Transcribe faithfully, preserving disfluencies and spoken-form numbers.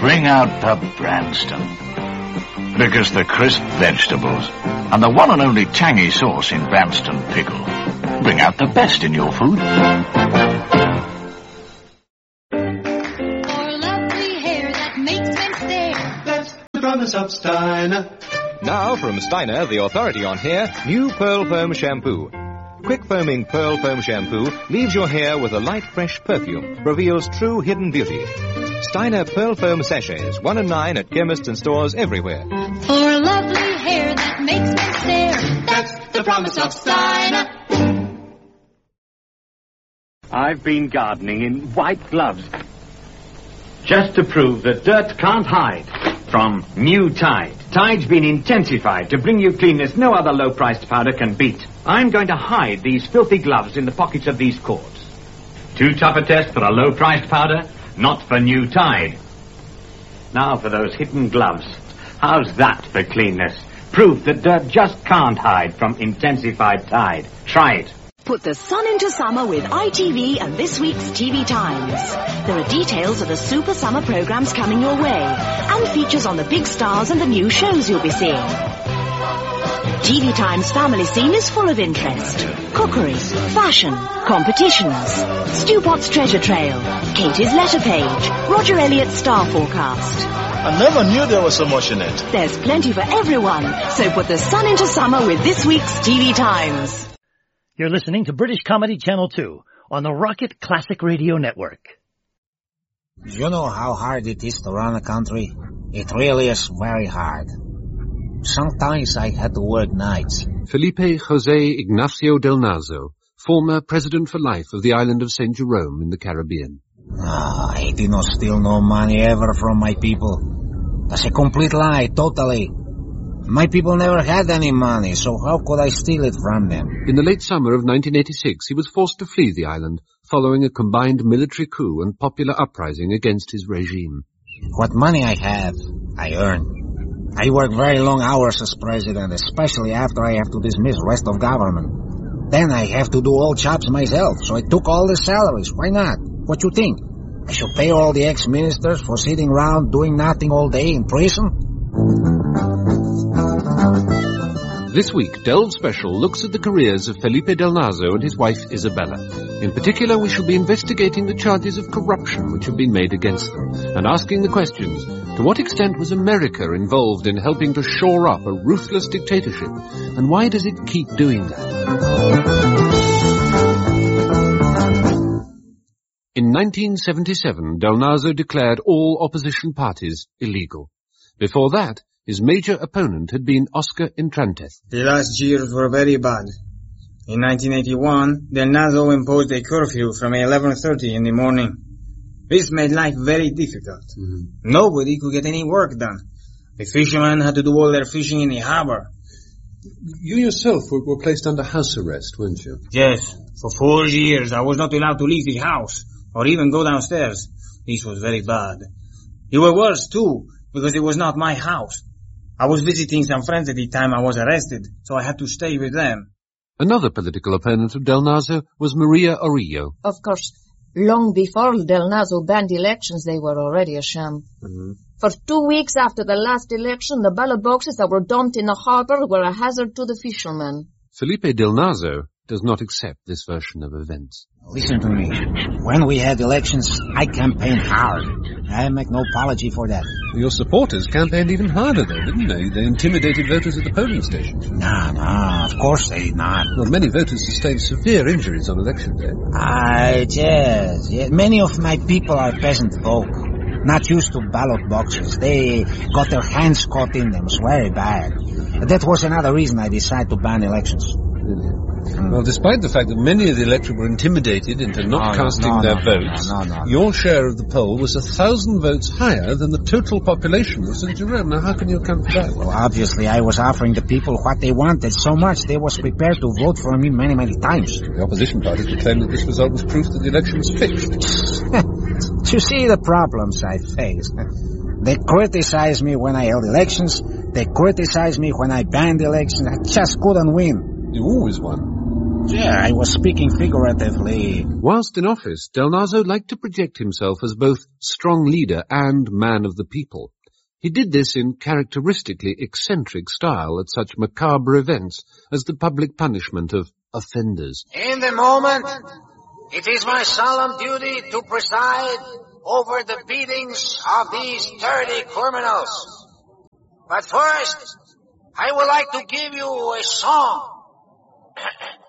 bring out the Branston. Because the crisp vegetables and the one and only tangy sauce in Branston pickle bring out the best in your food. For lovely hair that makes men stare. That's the promise of Steiner. Now from Steiner, the authority on hair, new Pearl Foam Shampoo. Quick foaming Pearl Foam Shampoo leaves your hair with a light, fresh perfume, reveals true hidden beauty. Steiner Pearl Foam Sachets, one and nine at chemists and stores everywhere. For lovely hair that makes men stare. That's the promise of Steiner. I've been gardening in white gloves just to prove that dirt can't hide from new Tide. Tide's been intensified to bring you cleanness no other low-priced powder can beat. I'm going to hide these filthy gloves in the pockets of these cords. Too tough a test for a low-priced powder? Not for new Tide. Now for those hidden gloves. How's that for cleanness? Proof that dirt just can't hide from intensified Tide. Try it. Put the sun into summer with I T V and this week's T V Times. There are details of the super summer programs coming your way and features on the big stars and the new shows you'll be seeing. T V Times family scene is full of interest. Cookery, fashion, competitions, Stu Potts treasure trail, Katie's letter page, Roger Elliott's star forecast. I never knew there was so much in it. There's plenty for everyone, so put the sun into summer with this week's T V Times. You're listening to British Comedy Channel two on the Rocket Classic Radio Network. Do you know how hard it is to run a country? It really is very hard. Sometimes I had to work nights. Felipe José Ignacio del Nazo, former president for life of the island of Saint Jerome in the Caribbean. Ah, I did not steal no money ever from my people. That's a complete lie, totally. My people never had any money, so how could I steal it from them? In the late summer of nineteen eighty-six, he was forced to flee the island, following a combined military coup and popular uprising against his regime. What money I have, I earn. I work very long hours as president, especially after I have to dismiss rest of government. Then I have to do all jobs myself, so I took all the salaries. Why not? What you think? I should pay all the ex-ministers for sitting around doing nothing all day in prison? This week, Delve Special looks at the careers of Felipe Del Nazo and his wife Isabella. In particular, we shall be investigating the charges of corruption which have been made against them, and asking the questions, to what extent was America involved in helping to shore up a ruthless dictatorship, and why does it keep doing that? In nineteen seventy-seven, Del Nazo declared all opposition parties illegal. Before that, his major opponent had been Oscar Intrantez. The last years were very bad. In nineteen eighty-one, Del Nazo imposed a curfew from eleven thirty in the morning. This made life very difficult. Mm-hmm. Nobody could get any work done. The fishermen had to do all their fishing in the harbor. You yourself were, were placed under house arrest, weren't you? Yes. For four years I was not allowed to leave the house, or even go downstairs. This was very bad. It was worse, too, because it was not my house. I was visiting some friends at the time I was arrested, so I had to stay with them. Another political opponent of Del Nazo was Maria Orillo. Of course, long before Del Nazo banned elections, they were already a sham. Mm-hmm. For two weeks after the last election, the ballot boxes that were dumped in the harbor were a hazard to the fishermen. Felipe Del Nazo does not accept this version of events. Listen to me. When we had elections, I campaigned hard. I make no apology for that. Your supporters campaigned even harder, though, didn't they? They intimidated voters at the polling stations. No, no, of course they did not. Well, many voters sustained severe injuries on election day. Ah, yes, yes. Many of my people are peasant folk, not used to ballot boxes. They got their hands caught in them. It's very bad. That was another reason I decided to ban elections. Really? Mm. Well, despite the fact that many of the electorate were intimidated into not no, casting no, their no, votes, no, no, no. your share of the poll was a thousand votes higher than the total population of Saint Jerome. Now, how can you account for that? Well, obviously, I was offering the people what they wanted so much they was prepared to vote for me many, many times. The opposition parties claimed that this result was proof that the election was fixed. You see the problems I faced. They criticized me when I held elections. They criticized me when I banned elections. I just couldn't win. You always won. Yeah, I was speaking figuratively. Whilst in office, Del Nazo liked to project himself as both strong leader and man of the people. He did this in characteristically eccentric style at such macabre events as the public punishment of offenders. In the moment, it is my solemn duty to preside over the beatings of these thirty criminals. But first, I would like to give you a song.